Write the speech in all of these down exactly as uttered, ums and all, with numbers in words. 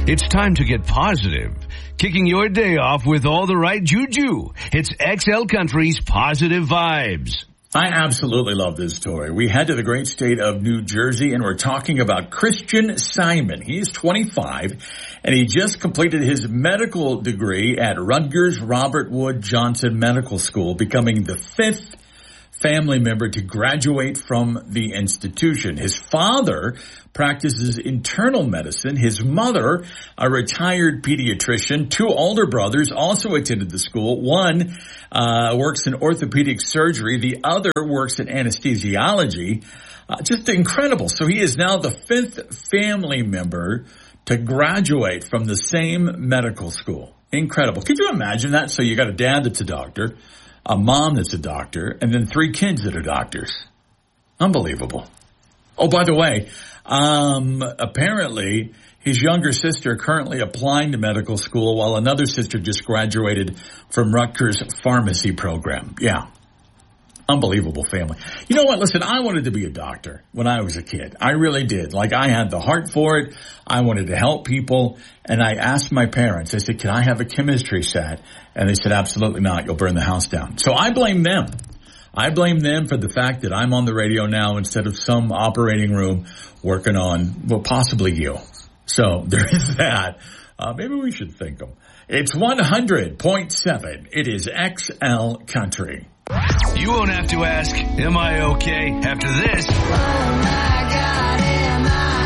It's time to get positive. Kicking your day off with all the right juju. It's X L Country's Positive Vibes. I absolutely love this story. We head to the great state of New Jersey, and we're talking about Christian Simon. He is twenty-five, and he just completed his medical degree at Rutgers Robert Wood Johnson Medical School, becoming the fifth family member to graduate from the institution. His father practices internal medicine. His mother, a retired pediatrician. Two older brothers also attended the school. One uh, works in orthopedic surgery. The other works in anesthesiology. Uh, just incredible. So he is now the fifth family member to graduate from the same medical school. Incredible. Could you imagine that? So you got a dad that's a doctor, a mom that's a doctor, and then three kids that are doctors. Unbelievable. Oh, by the way, um, apparently his younger sister currently applying to medical school while another sister just graduated from Rutgers pharmacy program. Yeah. Unbelievable family. You know what? Listen, I wanted to be a doctor when I was a kid. I really did. Like, I had the heart for it. I wanted to help people. And I asked my parents, I said, can I have a chemistry set? And they said, absolutely not. You'll burn the house down. So I blame them. I blame them for the fact that I'm on the radio now instead of some operating room working on, well, possibly you. So there is that. Uh, maybe we should thank them. It's one hundred point seven. It is X L Country. You won't have to ask, am I okay, after this. Oh my God, am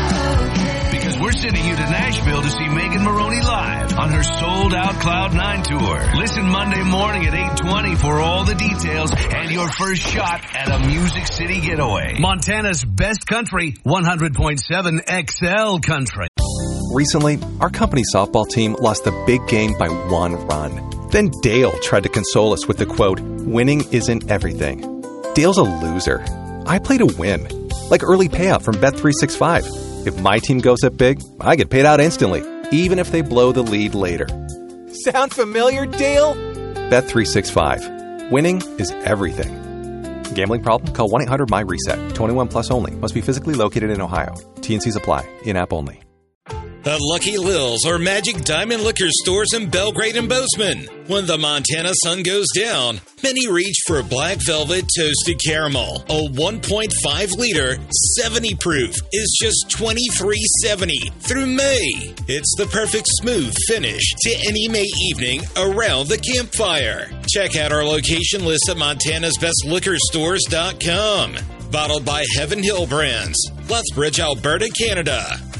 I okay? Because we're sending you to Nashville to see Megan Maroney live on her sold-out Cloud nine tour. Listen Monday morning at eight twenty for all the details and your first shot at a Music City getaway. Montana's best country, one hundred point seven X L Country. Recently, our company softball team lost the big game by one run. Then Dale tried to console us with the quote, winning isn't everything. Dale's a loser. I play to win. Like early payout from Bet three sixty-five. If my team goes up big, I get paid out instantly, even if they blow the lead later. Sound familiar, Dale? Bet three sixty-five. Winning is everything. Gambling problem? Call one eight hundred my reset. twenty-one plus only. Must be physically located in Ohio. T and C's apply. In-app only. The Lucky Lils are Magic Diamond liquor stores in Belgrade and Bozeman. When the Montana sun goes down, many reach for Black Velvet Toasted Caramel. A one point five liter, seventy proof is just twenty-three seventy through May. It's the perfect smooth finish to any May evening around the campfire. Check out our location list at montanas best liquor stores dot com. Bottled by Heaven Hill Brands, Lethbridge, Alberta, Canada.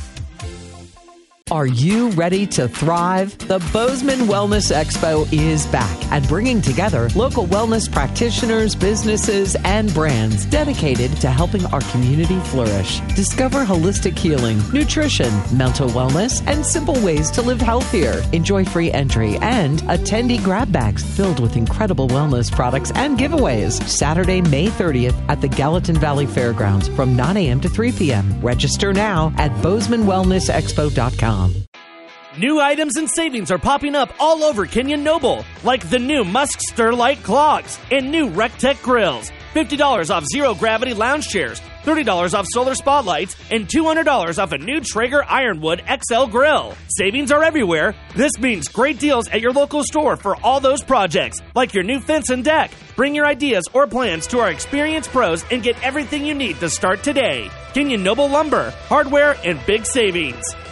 Are you ready to thrive? The Bozeman Wellness Expo is back and bringing together local wellness practitioners, businesses, and brands dedicated to helping our community flourish. Discover holistic healing, nutrition, mental wellness, and simple ways to live healthier. Enjoy free entry and attendee grab bags filled with incredible wellness products and giveaways. Saturday, May thirtieth at the Gallatin Valley Fairgrounds from nine a.m. to three p.m. Register now at bozeman wellness expo dot com. New items and savings are popping up all over Kenyon Noble, like the new Musk Stir Light Clogs and new RecTech grills. fifty dollars off zero-gravity lounge chairs, thirty dollars off solar spotlights, and two hundred dollars off a new Traeger Ironwood X L grill. Savings are everywhere. This means great deals at your local store for all those projects, like your new fence and deck. Bring your ideas or plans to our experienced pros and get everything you need to start today. Kenyon Noble Lumber, hardware, and big savings.